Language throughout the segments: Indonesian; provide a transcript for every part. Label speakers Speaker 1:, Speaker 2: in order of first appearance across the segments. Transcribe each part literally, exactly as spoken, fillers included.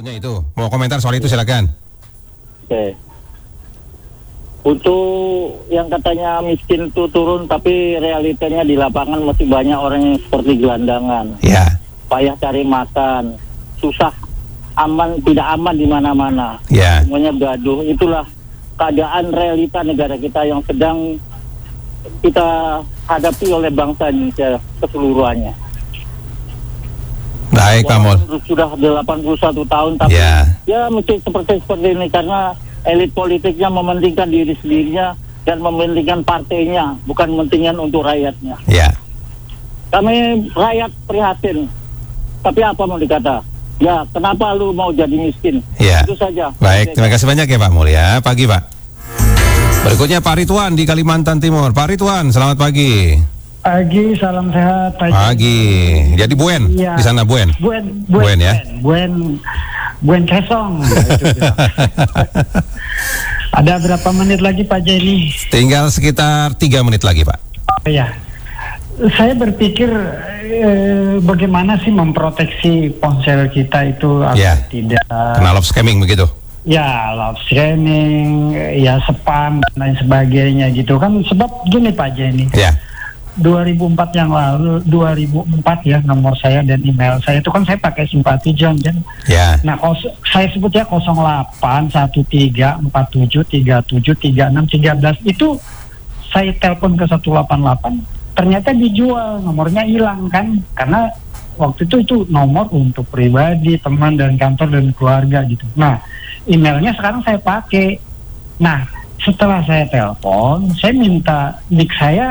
Speaker 1: Infonya itu. Mau komentar soal itu silakan.
Speaker 2: Oke. Untuk yang katanya miskin itu turun, tapi realitanya di lapangan masih banyak orang yang seperti gelandangan.
Speaker 1: Ya.
Speaker 2: Payah cari makan, susah, aman, tidak aman di mana-mana.
Speaker 1: Ya.
Speaker 2: Semuanya gaduh. Itulah keadaan realita negara kita yang sedang kita hadapi oleh bangsa Indonesia keseluruhannya.
Speaker 1: Baik, Pak Mul.
Speaker 2: Sudah delapan puluh satu tahun, tapi
Speaker 1: ya,
Speaker 2: ya mesti seperti seperti ini karena elit politiknya mementingkan diri sendirinya dan mementingkan partainya, bukan mementingkan untuk rakyatnya.
Speaker 1: Ya.
Speaker 2: Kami rakyat prihatin, tapi apa mau dikata? Ya, kenapa lu mau jadi miskin?
Speaker 1: Ya.
Speaker 2: Itu saja.
Speaker 1: Baik, terima kasih banyak ya Pak Mul ya. Pagi Pak. Berikutnya Pak Ridwan di Kalimantan Timur. Pak Ridwan, selamat pagi.
Speaker 3: Pagi, salam sehat. Pagi.
Speaker 1: Pagi. Jadi Buen
Speaker 3: ya.
Speaker 1: Di sana Buen.
Speaker 3: Buen,
Speaker 1: Buen,
Speaker 3: Buen
Speaker 1: ya.
Speaker 3: Buen, Buen Kesong. Ada berapa menit lagi Pak Jenny?
Speaker 1: Tinggal sekitar tiga menit lagi Pak.
Speaker 3: Ya, saya berpikir eh, bagaimana sih memproteksi ponsel kita itu agar
Speaker 1: ya.
Speaker 3: tidak
Speaker 1: kena love scamming begitu.
Speaker 3: Ya, love scamming, ya spam dan lain sebagainya gitu kan. Sebab gini Pak Jenny.
Speaker 1: Ya.
Speaker 3: dua ribu empat yang lalu, dua ribu empat ya nomor saya dan email saya itu kan saya pakai Simpati John kan.
Speaker 1: Ya.
Speaker 3: Nah, kos, saya sebutnya nol delapan satu tiga empat tujuh tiga tujuh tiga enam tiga belas itu saya telepon ke satu delapan delapan, ternyata dijual, nomornya hilang kan, karena waktu itu itu nomor untuk pribadi, teman dan kantor dan keluarga gitu. Nah, emailnya sekarang saya pakai. Nah, setelah saya telepon, saya minta nick saya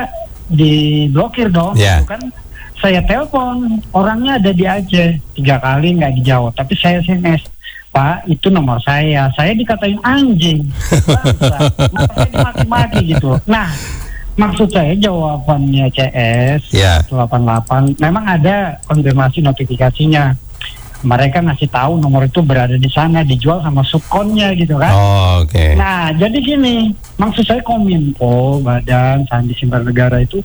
Speaker 3: diblokir dong,
Speaker 1: yeah.
Speaker 3: Kan saya telepon orangnya ada di Aceh, tiga kali nggak dijawab, tapi saya S M S, Pak itu nomor saya, saya dikatain anjing, bangsa, nah, saya dimaki-maki gitu. Nah, maksud saya jawabannya C S
Speaker 1: yeah.
Speaker 3: satu delapan delapan memang ada konfirmasi notifikasinya. Mereka ngasih tahu nomor itu berada di sana, dijual sama subkonnya gitu kan.
Speaker 1: Oh, oke. Okay.
Speaker 3: Nah, jadi gini, maksud saya Kominfo, Badan Sandi Siber Negara itu,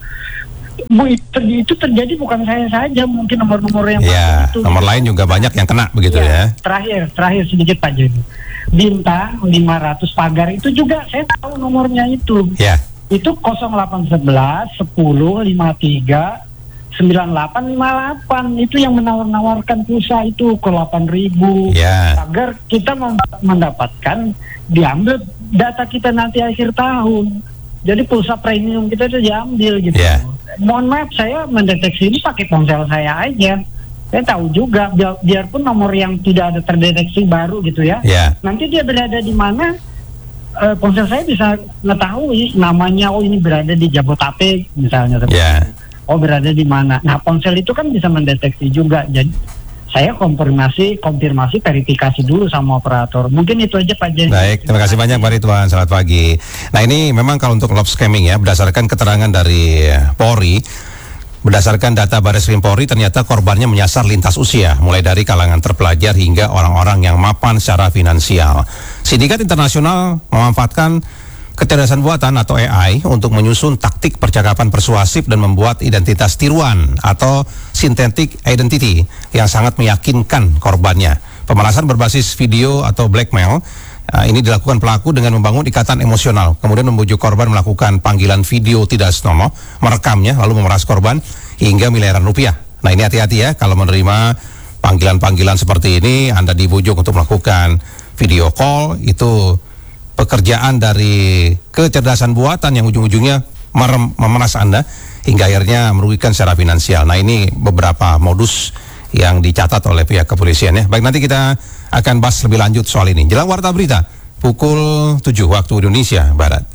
Speaker 3: bu, itu, itu terjadi bukan saya saja, mungkin nomor-nomor yang
Speaker 1: ya,
Speaker 3: itu.
Speaker 1: Nomor lain juga banyak yang kena begitu ya. ya.
Speaker 3: Terakhir, terakhir sedikit Pak Joni. Bintang lima ratus pagar itu juga saya tahu nomornya itu.
Speaker 1: Ya.
Speaker 3: Itu nol delapan sebelas sepuluh lima tiga sembilan delapan lima delapan itu yang menawar-nawarkan pulsa itu ke delapan ribu
Speaker 1: yeah.
Speaker 3: agar kita mendapatkan diambil data kita nanti akhir tahun. Jadi pulsa premium kita itu diambil gitu.
Speaker 1: Yeah.
Speaker 3: Mohon maaf saya mendeteksi ini pakai ponsel saya aja. Saya tahu juga bi biarpun nomor yang tidak ada terdeteksi baru gitu ya.
Speaker 1: Yeah.
Speaker 3: Nanti dia berada di mana? Uh, ponsel saya bisa mengetahui namanya, oh ini berada di Jabodetabek misalnya.
Speaker 1: Yeah.
Speaker 3: Oh berada di mana? Nah ponsel itu kan bisa mendeteksi juga. Jadi saya konfirmasi, konfirmasi, verifikasi dulu sama operator. Mungkin itu aja Pak Jen.
Speaker 1: Baik, terima kasih banyak Pak Ridwan. Selamat pagi. Nah ini memang kalau untuk love scamming ya, berdasarkan keterangan dari Polri, berdasarkan data Bareskrim Polri, ternyata korbannya menyasar lintas usia, mulai dari kalangan terpelajar hingga orang-orang yang mapan secara finansial. Sindikat internasional memanfaatkan kecerdasan buatan atau A I untuk menyusun taktik percakapan persuasif dan membuat identitas tiruan atau synthetic identity yang sangat meyakinkan korbannya. Pemerasan berbasis video atau blackmail uh, ini dilakukan pelaku dengan membangun ikatan emosional, kemudian membujuk korban melakukan panggilan video tidak senonoh, merekamnya lalu memeras korban hingga miliaran rupiah. Nah ini hati-hati ya, kalau menerima panggilan-panggilan seperti ini, Anda dibujuk untuk melakukan video call, itu pekerjaan dari kecerdasan buatan yang ujung-ujungnya memeras Anda hingga akhirnya merugikan secara finansial. Nah ini beberapa modus yang dicatat oleh pihak kepolisian ya. Baik, nanti kita akan bahas lebih lanjut soal ini. Jelang Warta Berita pukul tujuh waktu Indonesia Barat.